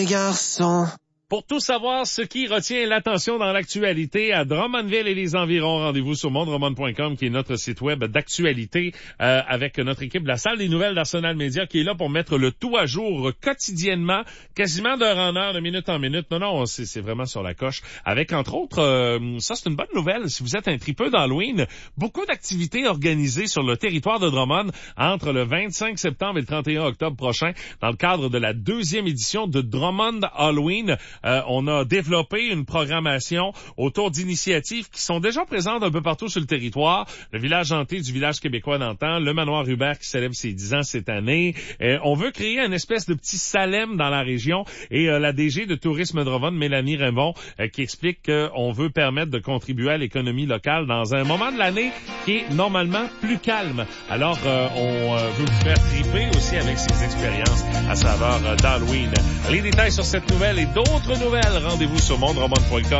Garçon. Pour tout savoir ce qui retient l'attention dans l'actualité à Drummondville et les environs, rendez-vous sur mondromond.com qui est notre site web d'actualité avec notre équipe de la salle des nouvelles d'Arsenal Média qui est là pour mettre le tout à jour quotidiennement, quasiment d'heure en heure, de minute en minute. Non, c'est vraiment sur la coche. Avec entre autres, ça c'est une bonne nouvelle, si vous êtes un tripeux d'Halloween, beaucoup d'activités organisées sur le territoire de Drummond entre le 25 septembre et le 31 octobre prochain dans le cadre de la 2e édition de Drummond Halloween. On a développé une programmation autour d'initiatives qui sont déjà présentes un peu partout sur le territoire. Le village hanté du village québécois d'antan, le manoir Hubert qui célèbre ses 10 ans cette année. On veut créer une espèce de petit Salem dans la région et la DG de Tourisme Drummond, Mélanie Raymond, qui explique qu'on veut permettre de contribuer à l'économie locale dans un moment de l'année qui est normalement plus calme. Alors, on veut vous faire triper aussi avec ces expériences à saveur d'Halloween. Les détails sur cette nouvelle et d'autres nouvelles, rendez-vous sur mondromond.com.